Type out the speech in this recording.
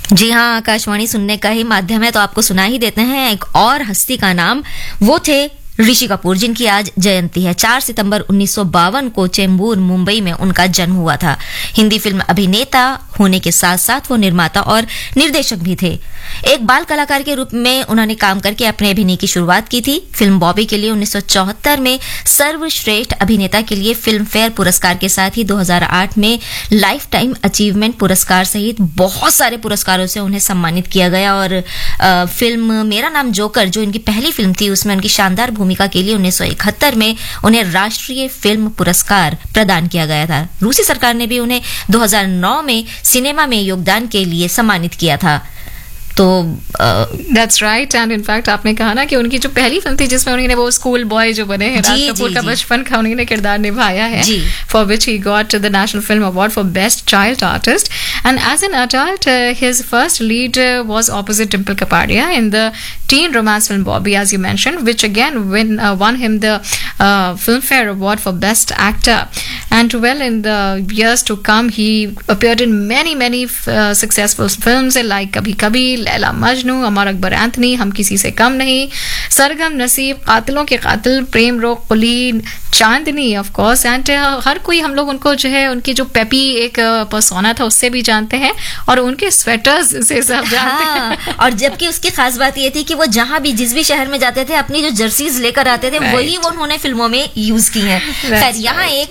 जी हाँ, आकाशवाणी सुनने का ही माध्यम है तो आपको सुना ही देते हैं एक और हस्ती का नाम। वो थे ऋषि कपूर, जिनकी आज जयंती है। 4 सितंबर 1952 को चेंबूर, मुंबई में उनका जन्म हुआ था। हिंदी फिल्म अभिनेता होने के साथ साथ वो निर्माता और निर्देशक भी थे। एक बाल कलाकार के रूप में उन्होंने काम करके अपने अभिनय की शुरुआत की थी। फिल्म बॉबी के लिए 1974 में सर्वश्रेष्ठ अभिनेता के लिए फिल्म फेयर पुरस्कार के साथ ही 2008 में लाइफ टाइम अचीवमेंट पुरस्कार सहित बहुत सारे पुरस्कारों से उन्हें सम्मानित किया गया। और फिल्म मेरा नाम जोकर, जो इनकी पहली फिल्म थी, उसमें उनकी शानदार भूमिका के लिए 1971 में उन्हें राष्ट्रीय फिल्म पुरस्कार प्रदान किया गया था। रूसी सरकार ने भी उन्हें 2009 में सिनेमा में योगदान के लिए सम्मानित किया था। तो दैट्स राइट। एंड इनफैक्ट आपने कहा ना कि उनकी जो पहली फिल्म थी जिसमें उन्होंने वो स्कूल बॉय जो बने हैं, राज कपूर का बचपन का उन्होंने किरदार निभाया है, for which he got the national film award for best child artist. And as an adult his first lead was opposite Dimple Kapadia in the teen romance film Bobby, as you mentioned, which again won him the Filmfare Award for Best Actor. And well, in the years to come, he appeared in many successful films like Kabhi Kabhi, Laila Majnu, Amar Akbar Anthony, हम किसी से कम नहीं, सरगम नसीब, कातिलों के कातिल, प्रेम रोग, कुलीन, चांदनी, of course. And हर कोई हम लोग उनको जो है उनकी जो पेपी एक पर्सोना था उससे भी जानते हैं, और उनके स्वेटर्स से सब जानते हैं। और जबकि उसकी खास बात ये थी कि वो जहां भी जिस भी शहर में जाते थे अपनी जो जर्सीज लेकर आते थे, वही वो उन्होंने फिल्मों में यूज की हैं। खैर, यहाँ एक